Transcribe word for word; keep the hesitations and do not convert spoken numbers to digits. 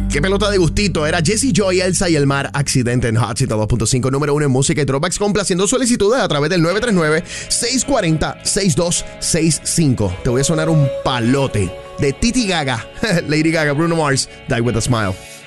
Qué pelota de gustito. Era Jessie Joy, Elsa y el mar. Accidente en Hot ciento dos punto cinco, número uno en música y throwbacks, complaciendo solicitudes a través del nueve tres nueve, seis cuatro cero, seis dos seis cinco. Te voy a sonar un palote de Titi Gaga, Lady Gaga, Bruno Mars, Die With A Smile.